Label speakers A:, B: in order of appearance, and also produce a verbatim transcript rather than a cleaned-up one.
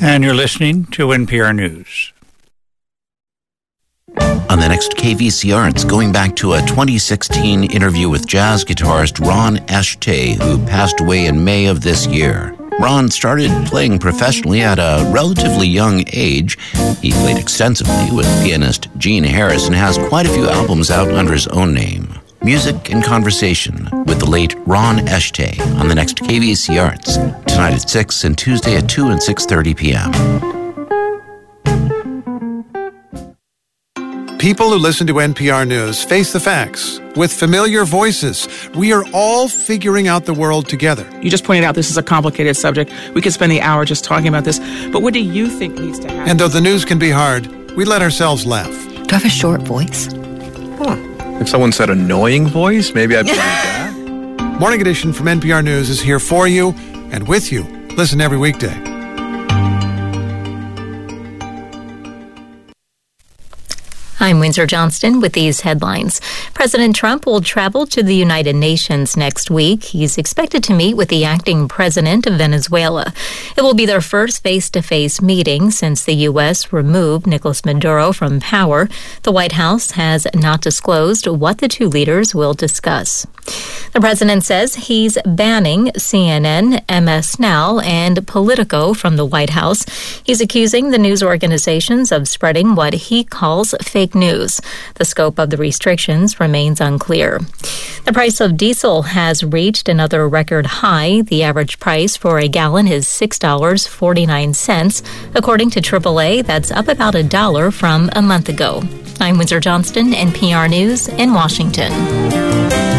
A: And you're listening to N P R News.
B: On the next K V C R, it's going back to a twenty sixteen interview with jazz guitarist Ron Ashtay, who passed away in May of this year. Ron started playing professionally at a relatively young age. He played extensively with pianist Gene Harris and has quite a few albums out under his own name. Music and conversation with the late Ron Ashtay on the next K V C Arts, tonight at six and Tuesday at two and six thirty p.m.
C: People who listen to N P R News face the facts with familiar voices. We are all figuring out the world together.
D: You just pointed out this is a complicated subject. We could spend the hour just talking about this. But what do you think needs to happen?
C: And though the news can be hard, we let ourselves laugh.
E: Do I have a short voice?
F: Huh. If someone said annoying voice, maybe I'd believe that.
C: Morning Edition from N P R News is here for you and with you. Listen every weekday.
G: I'm Windsor Johnston with these headlines. President Trump will travel to the United Nations next week. He's expected to meet with the acting president of Venezuela. It will be their first face-to-face meeting since the U S removed Nicolas Maduro from power. The White House has not disclosed what the two leaders will discuss. The president says he's banning C N N, M S Now, and Politico from the White House. He's accusing the news organizations of spreading what he calls fake news. The scope of the restrictions remains unclear. The price of diesel has reached another record high. The average price for a gallon is six dollars and forty-nine cents. According to triple A, that's up about a dollar from a month ago. I'm Windsor Johnston, N P R News in Washington.